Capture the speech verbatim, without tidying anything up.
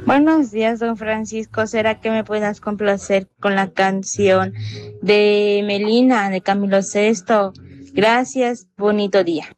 Buenos días, don Francisco. ¿Será que me puedas complacer con la canción de Melina, de Camilo Sesto? Gracias, bonito día.